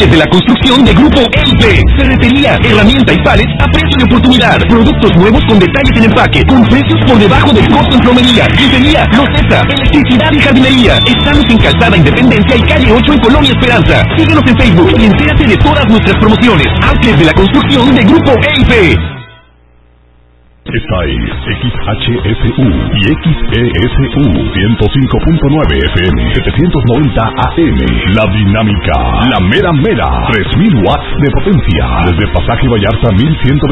Ángeles de la Construcción de Grupo EIP. Ferretería, herramienta y palets a precio de oportunidad. Productos nuevos con detalles en empaque, con precios por debajo del costo en plomería, grifería, loseta, electricidad y jardinería. Estamos en Calzada Independencia y calle 8 en Colonia Esperanza. Síguenos en Facebook y entérate de todas nuestras promociones. Ángeles de la Construcción de Grupo EIP. Esta es XHSU y XESU 105.9 FM 790 AM. La Dinámica, la mera mera, 3000 watts de potencia. Desde Pasaje Vallarta 1120